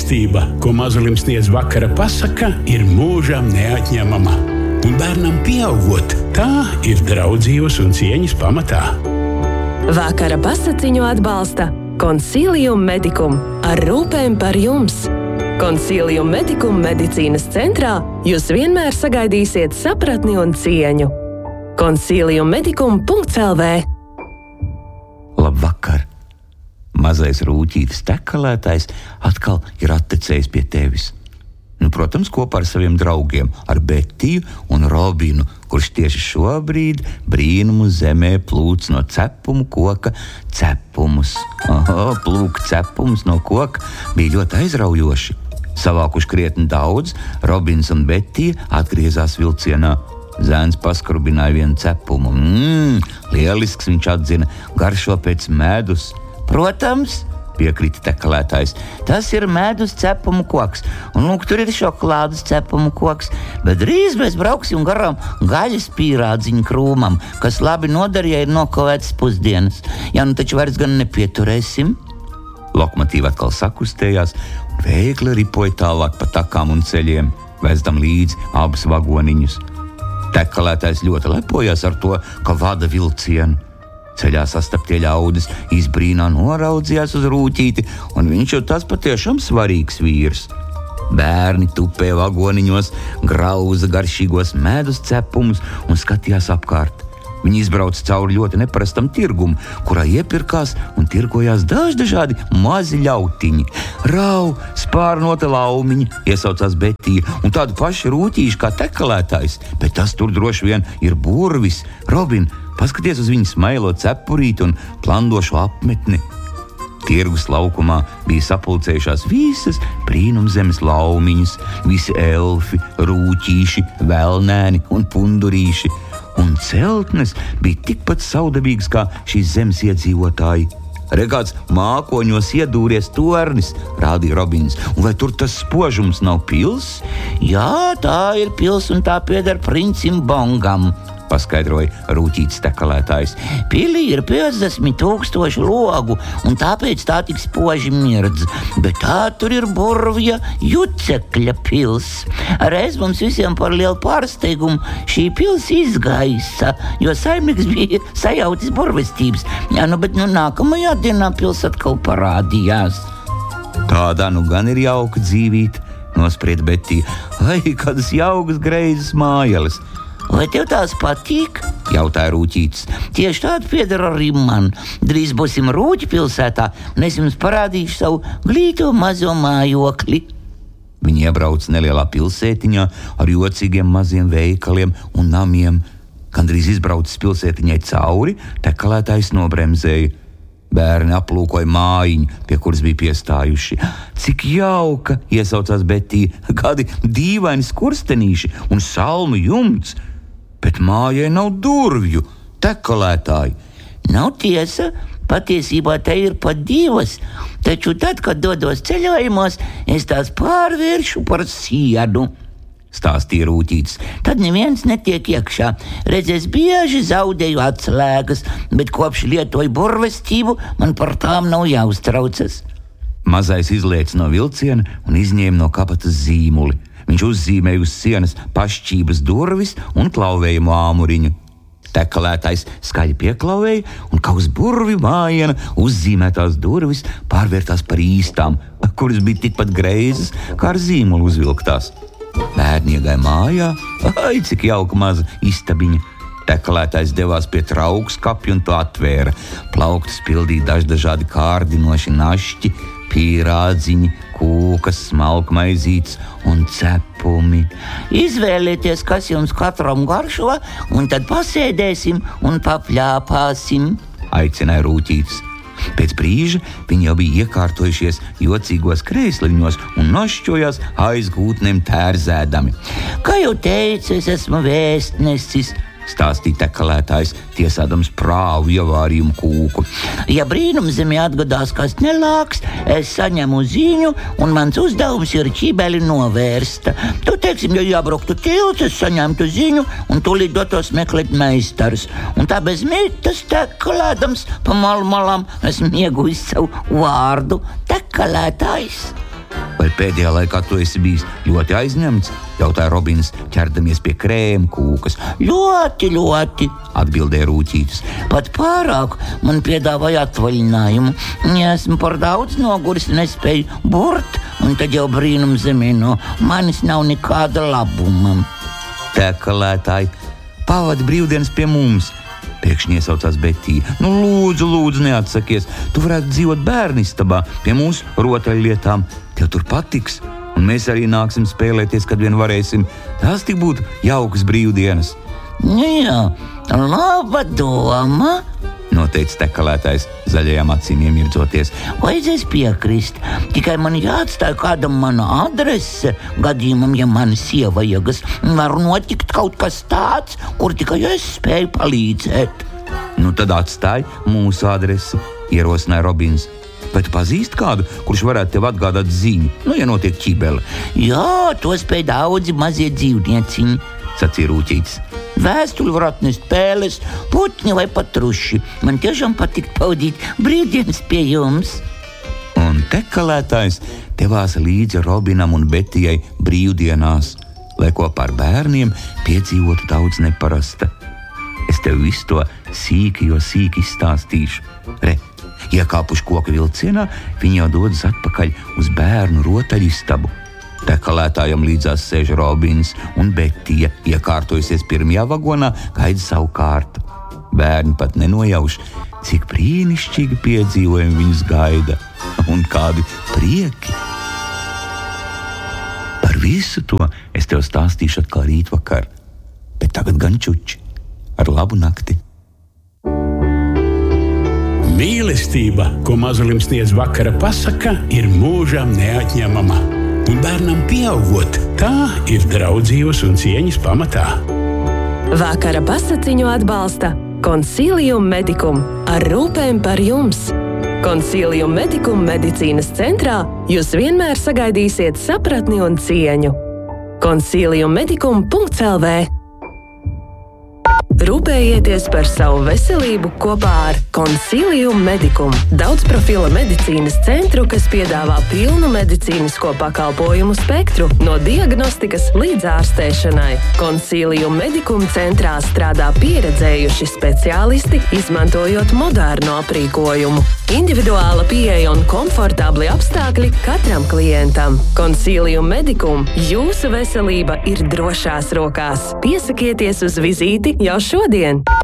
Mīlestība, ko mazulim sniedz vakara pasaka, ir mūžam neatņemama. Un bērnam pieaugot, tā ir draudzības un cieņas pamatā. Vakara pasakiņu atbalsta Consilium Medicum ar rūpēm par jums. Consilium Medicum medicīnas centrā jūs vienmēr sagaidīsiet sapratni un cieņu. Consiliummedicum.lv. Labvakar! Mazais rūķītis tekalētājs atkal ir attecējis pie tevis. Protams, kopā ar saviem draugiem, ar Betiju un Robinu, kurš tieši šobrīd brīnumu zemē plūc no cepumu koka cepumus. Plūk cepumus no koka bija ļoti aizraujoši. Savākuši krietni daudz, Robins un Betija atgriezās vilcienā. Zēns paskrubināja vienu cepumu. Lielisks, viņš atzina, garšo pēc medus. Protams, piekrita tekalētājs, tas ir medus cepumu koks. Un lūk, tur ir šokolādes cepumu koks. Bet drīz mēs brauksim garām gaļas pīrādziņu krūmam, kas labi nodarīja ir nokavētas pusdienas. Taču vairs gan nepieturēsim. Lokomotīva atkal sakustējās un veikli ripoja tālāk pa takām un ceļiem, vesdam līdzi abus vagoniņus. Tekalētājs ļoti lepojās ar to, ka vada vilcienu. Ceļā sastaptie ļaudis izbrīnā noraudzījās uz rūķīti, un viņš jau tas patiešām svarīgs vīrs. Bērni tupēja vagoniņos, grauza garšīgos medus cepumus un skatījās apkārt. Viņi izbrauca cauri ļoti neparastam tirgum, kurā iepirkās un tirgojās dažādi mazi ļautiņi. Rau, spārnota laumiņa, iesaucās Betija, un tādu pašu rūķīšu kā tekalētājs, bet tas tur droši vien ir burvis. Robin, paskaties uz viņu smailo cepurīti un plandošo apmetni. Tirgus laukumā bija sapulcējušās visas brīnumzemes laumiņas, visi elfi, rūķīši, velnēni un pundurīši. Un celtnes bija tikpat saudabīgas kā šīs zemes iedzīvotāji. Regāds mākoņos iedūries tornis, rādīja Robins. Un vai tur tas spožums nav pils? Jā, tā ir pils un tā pieder princim Bongam, paskaidroja rūķītis tekalētājs. Pilī ir 50,000 logu, un tāpēc tā tik spoži mirdz. Bet tā tur ir burvja Jucekļa pils. Reiz mums visiem par lielu pārsteigumu šī pils izgaisa, jo saimnieks bija sajautis burvestības. Bet nākamajā dienā pils atkal parādījās. Tādā gan ir jauka dzīvīte, nosprieda Betija. Ai, kādas jaukas greizes mājeles! Vai tev tās patīk? Jautāja rūķītis. Tieši tādu pieder arī man. Drīz būsim Rūķi pilsētā, un es jums parādīšu savu glīto mazo mājokli. Viņi iebrauca nelielā pilsētiņā ar jocīgiem maziem veikaliem un namiem. Gandrīz izbraucis pilsētiņai cauri, tekalētājs nobremzēja. Bērni aplūkoja mājiņu, pie kuras bija piestājuši. Cik jauka, iesaucās Betija, kādi dīvaini skurstenīši un salmu jumts. Bet mājai nav durvju, tekalētāji. Nav tiesa, patiesībā te ir pat divas, taču tad, kad dodos ceļojumos, es tās pārvēršu par sienu, stāstīja rūķītis. Tad neviens netiek iekšā. Redzēs, bieži zaudēju atslēgas, bet kopš lietoju burvestību, man par tām nav jāuztraucas. Mazais izliec no vilciena un izņēma no kabatas zīmuli. Viņš uzzīmēja uz sienas pašķības durvis un klauvējumu āmuriņu. Tekalētājs skaļi pieklauvēja, un kā uz burvi mājiena uzzīmētās durvis pārvērtās par īstām, kuras bija tikpat greizas, kā ar zīmolu uzvilktās. Bērni iegāja mājā, ai, cik jauka maza istabiņa. Tekalētājs devās pie traukskapja un to atvēra. Plauktas pildīja dažādi kārdinoši našķi, pīrādziņi, kūkas, smalkmaizītes un cepumi. Izvēlieties, kas jums katram garšo, un tad pasēdēsim un papļāpāsim, aicināja rūķītis. Pēc brīža viņi jau bija iekārtojušies jocīgos krēsliņos un nošķojās aiz gūtnēm tērzēdami. Kā jau teicu, es esmu vēstnesis, stāstīja tekalētājs, tiesādams prāvu ievārījumu kūku. Ja brīnumzemē atgadās kas nelāks, es saņemu ziņu, un mans uzdevums ir ķībeli novērsta. Tu, teiksim, ja jābrauktu tilts, es saņemtu ziņu, un tūlīt dotos meklēt meistarus. Un tā bez mitas tekalēdams pa malmalām esmu iegūjis savu vārdu tekalētājs. Vai pēdējā laikā tu esi bijis ļoti aizņemts? Jautāja Robins, ķerdamies pie krēma kūkas. Ļoti, atbildēja Rūķītis. Pat pārāk man piedāvāja atvaļinājumu. Ja esmu par daudz noguris, nespēju burt, un tad jau brīnum zemē no manis nav nekāda labuma. Tekalētāji, pavadi brīvdienas pie mums, pēkšņi iesaucās Betija. Nu, lūdzu, neatsakies. Tu varētu dzīvot bērnistabā pie mūsu rotaļlietām. Tev tur patiks, un mēs arī nāksim spēlēties, kad vien varēsim. Tās tik būtu jaukas brīvdienas. Jā, laba doma, noteica tekalētājs zaļajām acīm iemirzoties. Vajadzēs piekrist, tikai man jāatstāj kādam mana adrese, gadījumam, ja manis ievajagas. Var notikt kaut kas tāds, kur tikai es spēju palīdzēt. Nu tad atstāj mūsu adresi, ierosināja Robins. Vai tu pazīsti kādu, kurš varētu tev atgādāt ziņu, ja notiek ķibele? Jā, to spēj daudzi mazie dzīvnieciņi, sacīja Rūķītis. Vēstuli var atnest pēles, putņi vai pat truši. Man tiešām patīk pavadīt brīvdienas pie jums. Un tekalētājs devās līdzi Robinam un Betijai brīvdienās, lai kopā ar bērniem piedzīvotu daudz neparasta. Es tev visu to sīki izstāstīšu. Iekāpuši koka vilcienā, viņi jau dodas atpakaļ uz bērnu rotaļistabu. Tekalētājam līdzās sēž Robins un Betija, iekārtojusies pirmajā vagonā, gaida savu kārtu. Bērni pat nenojauš, cik brīnišķīgi piedzīvojumi viņus gaida un kādi prieki. Par visu to es tev stāstīšu atkal rītvakar, bet tagad gan čuči, ar labu nakti. Mīlestība, ko mazulim sniedz vakara pasaka, ir mūžam neatņemama. Un bērnam pieaugot, tā ir draudzības un cieņas pamatā. Vakara pasakiņu atbalsta Consilium Medicum ar rūpēm par jums. Consilium Medicum medicīnas centrā jūs vienmēr sagaidīsiet sapratni un cieņu. Consiliummedicum.lv Rūpējieties par savu veselību kopā ar Consilium Medicum, daudzprofila medicīnas centru, kas piedāvā pilnu medicīnisko pakalpojumu spektru, no diagnostikas līdz ārstēšanai. Consilium Medicum centrā strādā pieredzējuši speciālisti, izmantojot modernu aprīkojumu. Individuāla pieeja un komfortabli apstākļi katram klientam. Consilium Medicum, jūsu veselība ir drošās rokās. Piesakieties uz vizīti jau šodien!